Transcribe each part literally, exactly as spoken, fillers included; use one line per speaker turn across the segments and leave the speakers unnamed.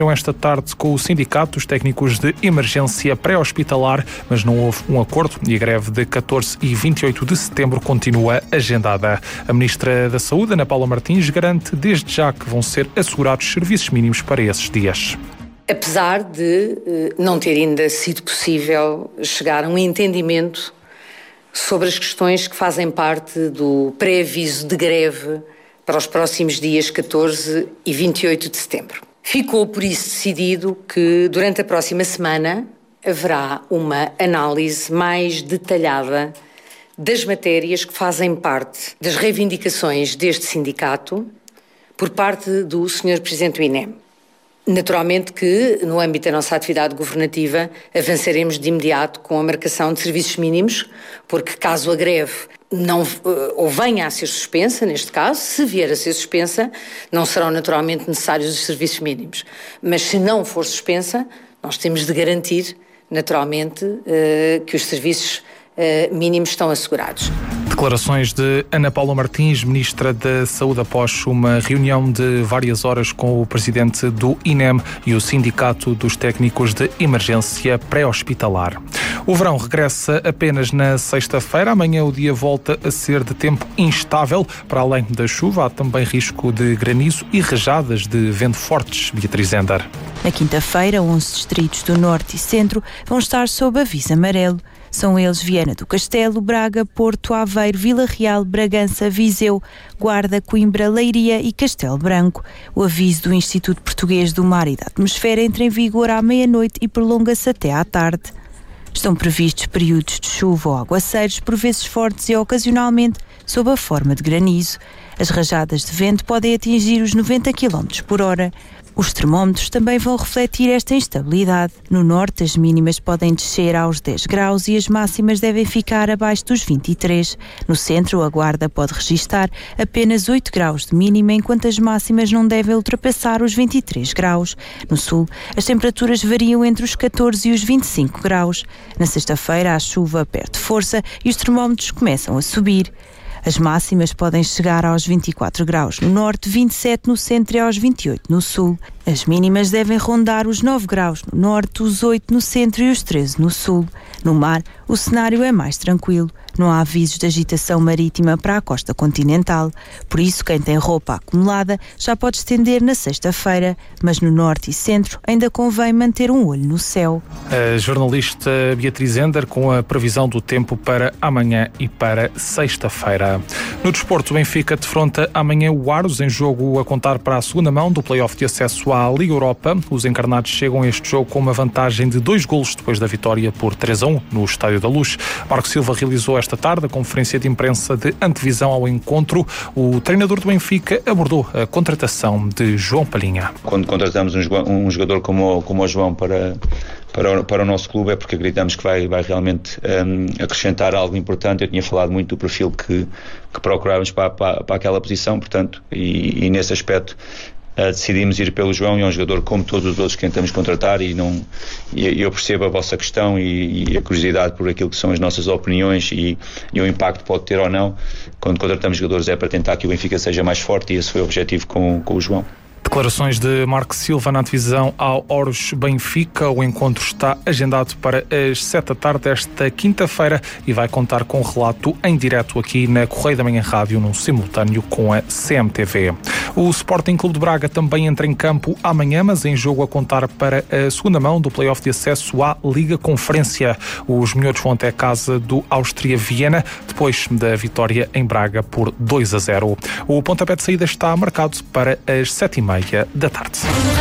esta tarde com o Sindicato dos Técnicos de Emergência Pré-Hospitalar, mas não houve um acordo e a greve de catorze e vinte e oito de setembro continua agendada. A Ministra da Saúde, Ana Paula Martins, garante desde já que vão ser assegurados serviços mínimos para esses dias.
Apesar de eh, não ter ainda sido possível chegar a um entendimento sobre as questões que fazem parte do pré-aviso de greve para os próximos dias catorze e vinte e oito de setembro. Ficou por isso decidido que durante a próxima semana haverá uma análise mais detalhada das matérias que fazem parte das reivindicações deste sindicato por parte do senhor Presidente do I N E M. Naturalmente que, no âmbito da nossa atividade governativa, avançaremos de imediato com a marcação de serviços mínimos, porque caso a greve não, ou venha a ser suspensa, neste caso, se vier a ser suspensa, não serão naturalmente necessários os serviços mínimos. Mas se não for suspensa, nós temos de garantir, naturalmente, que os serviços mínimos estão assegurados.
Declarações de Ana Paula Martins, Ministra da Saúde, após uma reunião de várias horas com o Presidente do I N E M e o Sindicato dos Técnicos de Emergência Pré-Hospitalar. O verão regressa apenas na sexta-feira. Amanhã o dia volta a ser de tempo instável. Para além da chuva, há também risco de granizo e rajadas de vento fortes. Beatriz Ender.
Na quinta-feira, onze distritos do Norte e Centro vão estar sob aviso amarelo. São eles Viana do Castelo, Braga, Porto, Aveiro, Vila Real, Bragança, Viseu, Guarda, Coimbra, Leiria e Castelo Branco. O aviso do Instituto Português do Mar e da Atmosfera entra em vigor à meia-noite e prolonga-se até à tarde. Estão previstos períodos de chuva ou aguaceiros, por vezes fortes e ocasionalmente sob a forma de granizo. As rajadas de vento podem atingir os noventa quilómetros por hora. Os termómetros também vão refletir esta instabilidade. No norte, as mínimas podem descer aos dez graus e as máximas devem ficar abaixo dos vinte e três. No centro, a Guarda pode registar apenas oito graus de mínima, enquanto as máximas não devem ultrapassar os vinte e três graus. No sul, as temperaturas variam entre os catorze e os vinte e cinco graus. Na sexta-feira, a chuva perde força e os termómetros começam a subir. As máximas podem chegar aos vinte e quatro graus no norte, vinte e sete no centro e aos vinte e oito no sul. As mínimas devem rondar os nove graus no norte, os oito no centro e os treze no sul. No mar, o cenário é mais tranquilo. Não há avisos de agitação marítima para a costa continental. Por isso, quem tem roupa acumulada já pode estender na sexta-feira, mas no norte e centro ainda convém manter um olho no céu.
A jornalista Beatriz Ender com a previsão do tempo para amanhã e para sexta-feira. No desporto, o Benfica defronta amanhã o Aros, em jogo a contar para a segunda mão do play-off de acesso à Liga Europa. Os encarnados chegam a este jogo com uma vantagem de dois golos depois da vitória por três a um no Estádio da Luz. Marco Silva realizou esta tarde a conferência de imprensa de antevisão ao encontro. O treinador do Benfica abordou a contratação de João Palhinha.
Quando contratamos um jogador como, como o João para, para, o, para o nosso clube é porque acreditamos que vai, vai realmente um, acrescentar algo importante. Eu tinha falado muito do perfil que, que procurávamos para, para, para aquela posição, portanto, e, e nesse aspecto Uh, decidimos ir pelo João. E é um jogador como todos os outros que tentamos contratar, e, não, e eu percebo a vossa questão e, e a curiosidade por aquilo que são as nossas opiniões e, e o impacto que pode ter ou não. Quando contratamos jogadores é para tentar que o Benfica seja mais forte, e esse foi o objetivo com, com o João.
Declarações de Marco Silva na antevisão ao Oros Benfica. O encontro está agendado para as sete da tarde desta quinta-feira e vai contar com relato em direto aqui na Correio da Manhã Rádio, num simultâneo com a C M T V. O Sporting Clube de Braga também entra em campo amanhã, mas em jogo a contar para a segunda mão do play-off de acesso à Liga Conferência. Os minhotos vão até a casa do Áustria Viena, depois da vitória em Braga por dois a zero. O pontapé de saída está marcado para as sete e meia da tarde.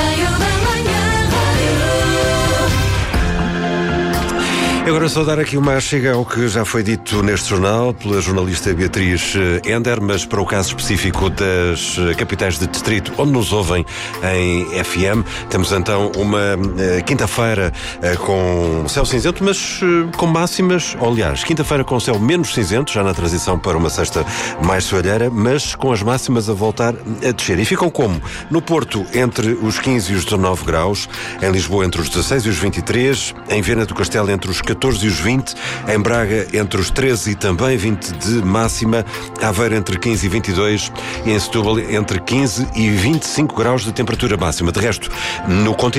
Agora só dar aqui uma chega ao que já foi dito neste jornal pela jornalista Beatriz Ender, mas para o caso específico das capitais de distrito onde nos ouvem em F M, temos então uma uh, quinta-feira uh, com céu cinzento, mas uh, com máximas, aliás, quinta-feira com céu menos cinzento, já na transição para uma sexta mais soalheira, mas com as máximas a voltar a descer. E ficam como? No Porto, entre os quinze e os dezanove graus, em Lisboa entre os dezasseis e os vinte e três, em Viana do Castelo entre os catorze catorze e os vinte. Em Braga, entre os treze e também vinte de máxima. Aveiro, entre quinze e vinte e dois. E em Setúbal, entre quinze e vinte e cinco graus de temperatura máxima. De resto, no continente